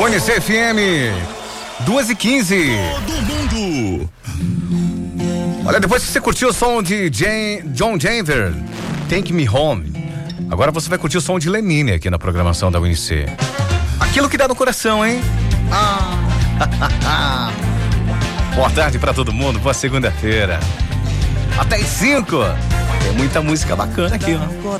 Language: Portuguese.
Unice FM 2h15. Todo mundo. Olha, depois que você curtiu o som de John Denver, Take Me Home, agora você vai curtir o som de Lenine aqui na programação da Unice. Aquilo que dá no coração, hein? Boa tarde pra todo mundo, boa segunda-feira. Até às 5. Tem muita música bacana aqui, ó.